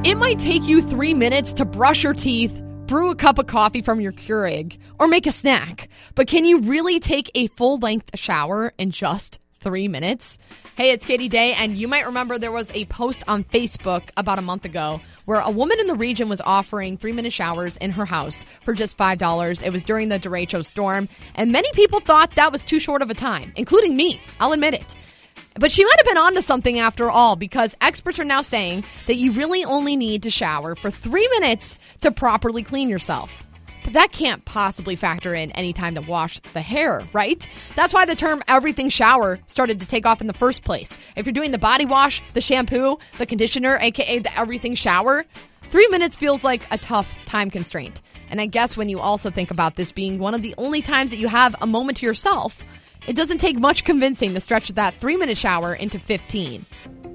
It might take you 3 minutes to brush your teeth, brew a cup of coffee from your Keurig, or make a snack. But can you really take a full-length shower in just 3 minutes? Hey, it's Katie Day, and you might remember there was a post on Facebook about a month ago where a woman in the region was offering 3-minute showers in her house for just $5. It was during the derecho storm, and many people thought that was too short of a time, including me. I'll admit it. But she might have been onto something after all, because experts are now saying that you really only need to shower for 3 minutes to properly clean yourself. But that can't possibly factor in any time to wash the hair, right? That's why the term everything shower started to take off in the first place. If you're doing the body wash, the shampoo, the conditioner, aka the everything shower, 3 minutes feels like a tough time constraint. And I guess when you also think about this being one of the only times that you have a moment to yourself, it doesn't take much convincing to stretch that 3-minute shower into 15.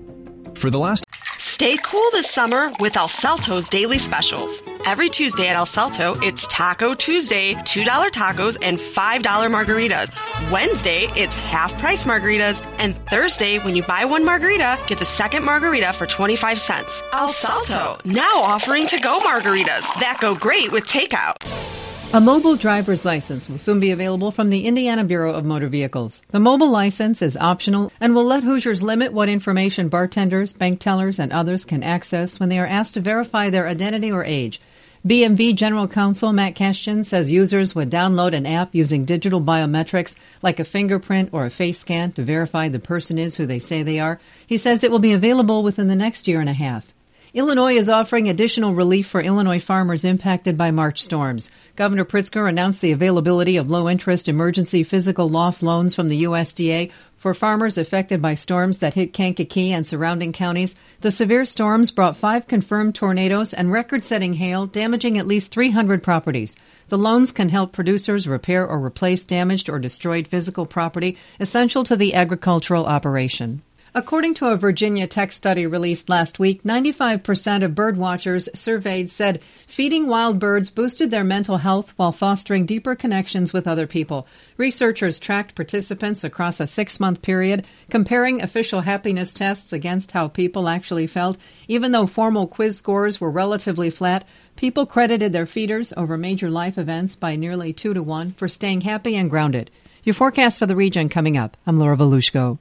Stay cool this summer with El Salto's daily specials. Every Tuesday at El Salto, it's Taco Tuesday, $2 tacos and $5 margaritas. Wednesday, it's half-price margaritas. And Thursday, when you buy one margarita, get the second margarita for 25 cents. El Salto, now offering to-go margaritas that go great with takeout. A mobile driver's license will soon be available from the Indiana Bureau of Motor Vehicles. The mobile license is optional and will let Hoosiers limit what information bartenders, bank tellers, and others can access when they are asked to verify their identity or age. BMV General Counsel Matt Kashtian says users would download an app using digital biometrics like a fingerprint or a face scan to verify the person is who they say they are. He says it will be available within the next year and a half. Illinois is offering additional relief for Illinois farmers impacted by March storms. Governor Pritzker announced the availability of low-interest emergency physical loss loans from the USDA for farmers affected by storms that hit Kankakee and surrounding counties. The severe storms brought 5 confirmed tornadoes and record-setting hail, damaging at least 300 properties. The loans can help producers repair or replace damaged or destroyed physical property essential to the agricultural operation. According to a Virginia Tech study released last week, 95% of bird watchers surveyed said feeding wild birds boosted their mental health while fostering deeper connections with other people. Researchers tracked participants across a 6-month period, comparing official happiness tests against how people actually felt. Even though formal quiz scores were relatively flat, people credited their feeders over major life events by nearly 2-to-1 for staying happy and grounded. Your forecast for the region coming up. I'm Laura Volushko.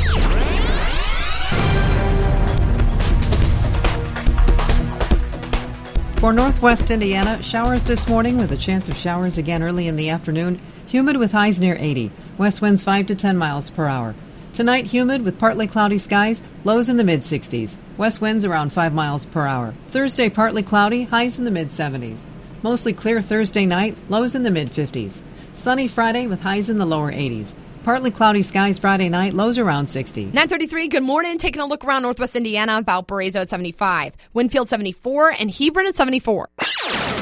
For northwest Indiana, showers this morning with a chance of showers again early in the afternoon. Humid with highs near 80. West winds 5 to 10 miles per hour. Tonight, humid with partly cloudy skies, lows in the mid-60s. West winds around 5 miles per hour. Thursday, partly cloudy, highs in the mid-70s. Mostly clear Thursday night, lows in the mid-50s. Sunny Friday with highs in the lower 80s. Partly cloudy skies Friday night, lows around 60. 9:33, good morning. Taking a look around northwest Indiana, Valparaiso at 75. Winfield 74 and Hebron at 74.